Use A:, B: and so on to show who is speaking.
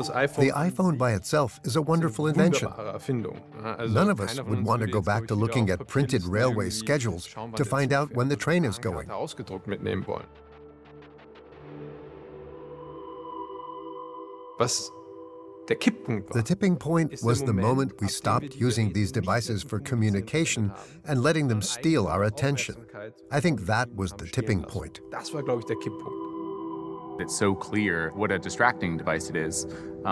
A: The iPhone by itself is a wonderful invention. None of us would want to go back to looking at printed railway schedules to find out when the train is going. The tipping point was the moment we stopped using these devices for communication and letting them steal our attention. I think that was the tipping point.
B: It's so clear what a distracting device it is.